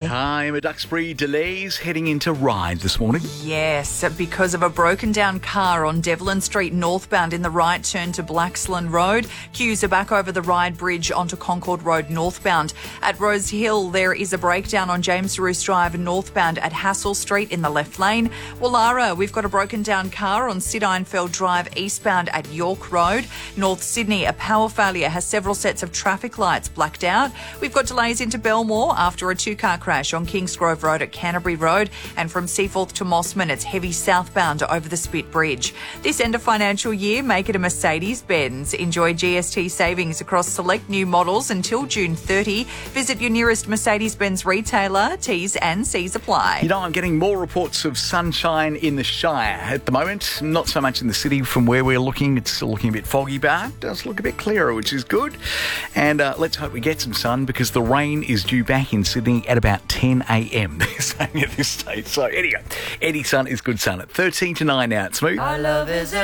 Time at Duxbury, delays heading into Ryde this morning. Yes, because of a broken down car on Devlin Street northbound in the right turn to Blaxland Road. Queues are back over the Ryde Bridge onto Concord Road northbound. At Rose Hill, there is a breakdown on James Roos Drive northbound at Hassel Street in the left lane. Wallara, we've got a broken down car on Sid Einfeld Drive eastbound at York Road. North Sydney, a power failure has several sets of traffic lights blacked out. We've got delays into Belmore after a two-car crash on Kingsgrove Road at Canterbury Road, and from Seaforth to Mossman, it's heavy southbound over the Spit Bridge. This end of financial year, make it a Mercedes-Benz. Enjoy GST savings across select new models until June 30. Visit your nearest Mercedes-Benz retailer. T's and C's apply. You know, I'm getting more reports of sunshine in the Shire at the moment. Not so much in the city from where we're looking. It's still looking a bit foggy, but it does look a bit clearer, which is good. And let's hope we get some sun, because the rain is due back in Sydney at about 10 a.m. they're saying at this stage. So anyway, any sun is good sun. At 13 to 9 now. It's Smooth. Our love is